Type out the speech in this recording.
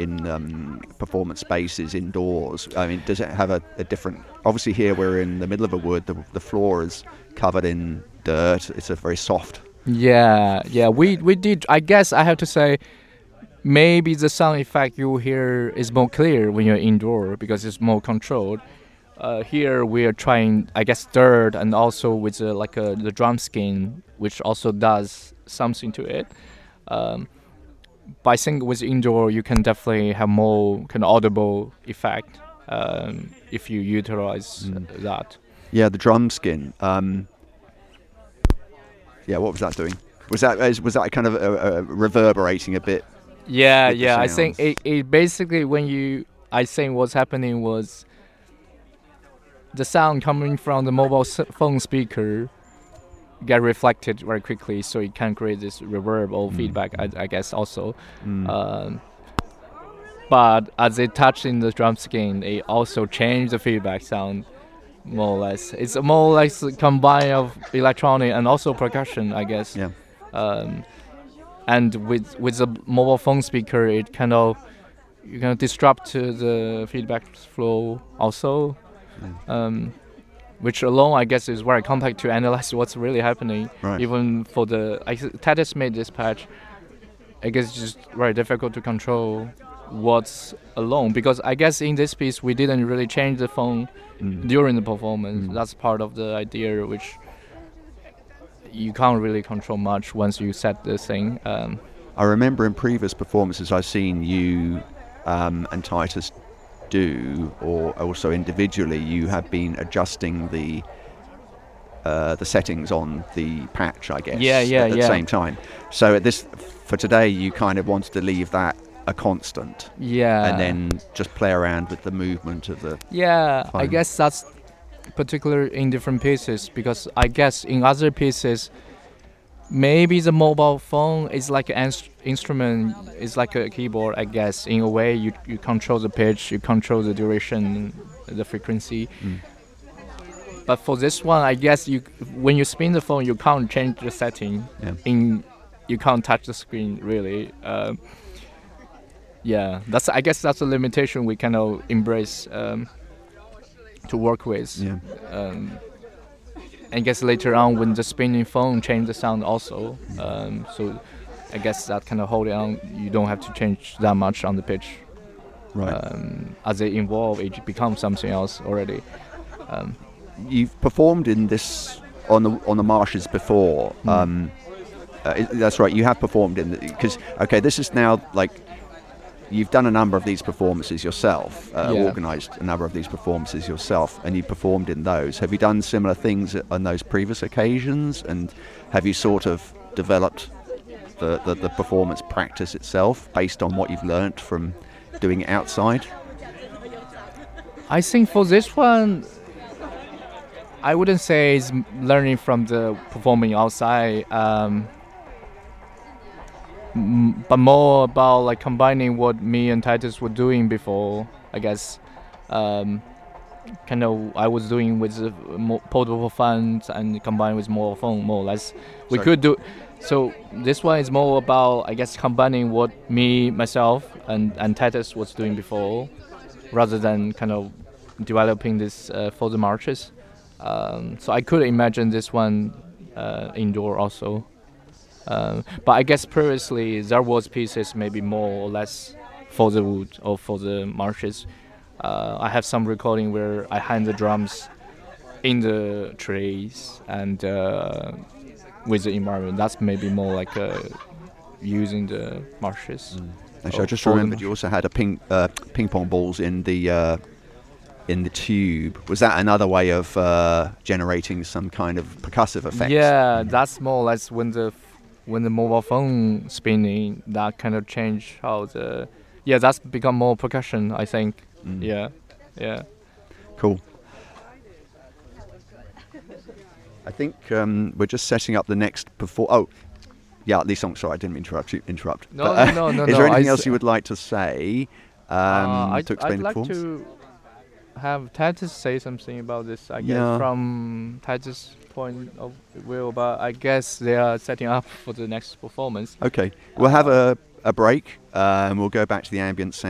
in performance spaces indoors? I mean, does it have a different? Obviously, here we're in the middle of a wood. The floor is covered in dirt. It's a very soft. Yeah. We did. I guess I have to say, maybe the sound effect you hear is more clear when you're indoor because it's more controlled. Here we are trying, I guess, dirt and also with the drum skin, which also does something to it. But I think with indoor, you can definitely have more kind of audible effect if you utilize that. Yeah, the drum skin. Yeah, what was that doing? Was that kind of reverberating a bit? Yeah. I think it basically I think what's happening was the sound coming from the mobile phone speaker get reflected very quickly, so it can create this reverb or feedback. I guess also. But as it touched in the drum skin, it also changed the feedback sound more or less. It's more or less a combine of electronic and also percussion, I guess. Yeah. And with the mobile phone speaker, it kind of disrupt the feedback flow also. Which alone, I guess, is very complex to analyze what's really happening. Right. Even for Titus made this patch, I guess it's just very difficult to control what's alone, because I guess in this piece we didn't really change the phone during the performance. That's part of the idea, which you can't really control much once you set the thing. I remember in previous performances I've seen you and Titus do, or also individually, you have been adjusting the settings on the patch, I guess. At the same time. So for today, you kind of wanted to leave that a constant. Yeah. And then just play around with the movement of the. Yeah, phone. I guess that's particular in different pieces, because I guess in other pieces, maybe the mobile phone is like an instrument, is like a keyboard, I guess. In a way, you control the pitch, you control the duration, the frequency. But for this one, I guess when you spin the phone, you can't change the setting. Yeah. You can't touch the screen, really. I guess that's a limitation we kind of embrace to work with. Yeah. I guess later on when the spinning phone changed the sound also. So I guess that kind of hold it on. You don't have to change that much on the pitch. Right. As they evolve, it becomes something else already. You've performed in this on the marshes before. That's right. You have performed because this is now like. You've done a number of these performances yourself, organised a number of these performances yourself, and you performed in those. Have you done similar things on those previous occasions, and have you sort of developed the performance practice itself based on what you've learnt from doing it outside? I think for this one, I wouldn't say it's learning from the performing outside. But more about like combining what me and Titus were doing before, I guess. Kind of I was doing with the portable phones and combined with mobile phone, more or less. We could do. So this one is more about, I guess, combining what myself and Titus was doing before, rather than kind of developing this for the marches. So I could imagine this one indoor also. But I guess previously there was pieces maybe more or less for the wood or for the marshes. I have some recording where I hand the drums in the trees and with the environment. That's maybe more like using the marshes. Actually, I just remembered you also had a ping pong balls in the tube. Was that another way of generating some kind of percussive effect? Yeah, that's more or less when the mobile phone spinning, that kind of change how that's become more percussion, I think. Yeah. Cool. I think we're just setting up the next Lee Song, sorry, I didn't interrupt. No. Is there anything else you would like to say to explain the I'd like performance? to have Titus say something about this, I guess, from Titus' point of view, but I guess they are setting up for the next performance. Okay, we'll have a break and we'll go back to the ambient sound.